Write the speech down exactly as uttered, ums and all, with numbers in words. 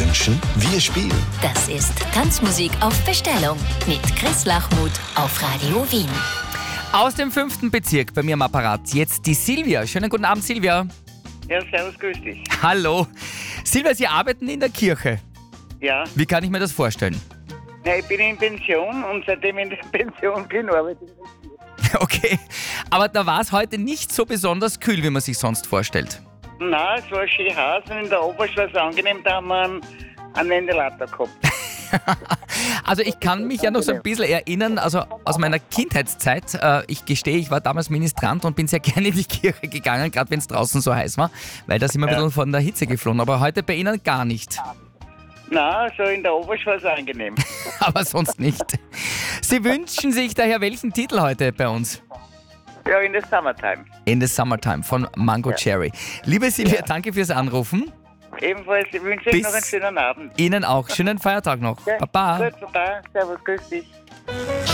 wünschen, wir spielen. Das ist Tanzmusik auf Bestellung mit Chris Lachmuth auf Radio Wien. Aus dem fünften Bezirk bei mir am Apparat jetzt die Silvia. Schönen guten Abend, Silvia. Ja, servus, grüß dich. Hallo. Silvia, Sie arbeiten in der Kirche. Ja, Wie kann ich mir das vorstellen? ja, ich bin in Pension und seitdem ich in der Pension bin, arbeite ich in der Kirche. Okay, aber da war es heute nicht so besonders kühl, wie man sich sonst vorstellt. Nein, es war schön heiß und in der Oberst war es angenehm, da haben wir einen, einen Ventilator gehabt. Also ich kann mich ja noch so ein bisschen erinnern, also aus meiner Kindheitszeit. Äh, ich gestehe, ich war damals Ministrant und bin sehr gerne in die Kirche gegangen, gerade wenn es draußen so heiß war, weil da sind wir ein bisschen von der Hitze geflohen. Aber heute bei Ihnen gar nicht. Nein, so in der Oberst war es angenehm. Aber sonst nicht. Sie wünschen sich daher welchen Titel heute bei uns? Ja, in der Summertime. In the Summertime von Mango Cherry. Liebe Silvia, danke fürs Anrufen. Ebenfalls, ich wünsche Bis- euch noch einen schönen Abend. Ihnen auch. Schönen Feiertag noch. Ja, Baba. Gut, Baba. Servus, grüß dich.